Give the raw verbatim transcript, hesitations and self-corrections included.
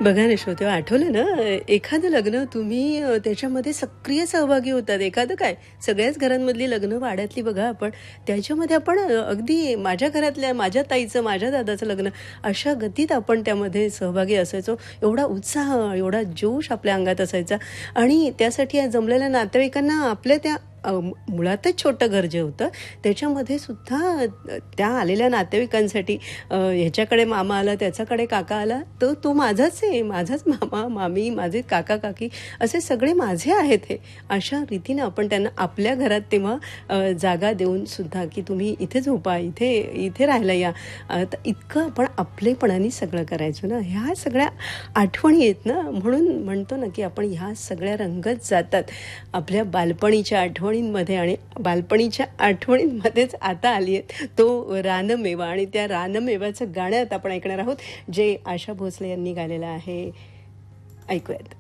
बघा ना श्रोते, आठवलं ना एखादं लग्न तुम्ही अ, त्याच्यामध्ये सक्रिय सहभागी होतात. एखादं काय सगळ्याच घरांमधली लग्न वाड्यातली बघा आपण, त्याच्यामध्ये आपण अ, अगदी माझ्या घरातल्या माझ्या ताईचं माझ्या दादाचं लग्न अशा गतीत आपण त्यामध्ये सहभागी असायचो. एवढा उत्साह, एवढा जोश आपल्या अंगात असायचा आणि त्यासाठी या जमलेल्या नातेवाईकांना आपल्या त्या अ, मुळातच छोटं घर जे होतं त्याच्यामध्ये सुद्धा अ, त्या आलेल्या नातेवाईकांसाठी अ, ह्याच्याकडे मामा आला, त्याच्याकडे काका आला, तर तो माझाच आहे, माझाच मामा, मामी, माझे काका, काकी असे सगळे माझे आहेत हे. अशा रीतीनं आपण त्यांना आपल्या घरात तेव्हा अ, जागा देऊन सुद्धा की तुम्ही इथे झोपा, इथे इथे राहायला या. अ, तर इतकं आपण आपलेपणाने सगळं करायचो ना. ह्या सगळ्या आठवणी आहेत ना, म्हणून म्हणतो ना की आपण ह्या सगळ्या रंगत जातात आपल्या बालपणीच्या आठवणींमध्ये आणि बालपणीच्या आठवणींमध्येच आता आली आहे तो रानमेवा आणि त्या रानमेव्याचं गाणं आता आपण ऐकणार आहोत जे आशा भोसले यांनी गायलेलं आहे. ऐकूयात.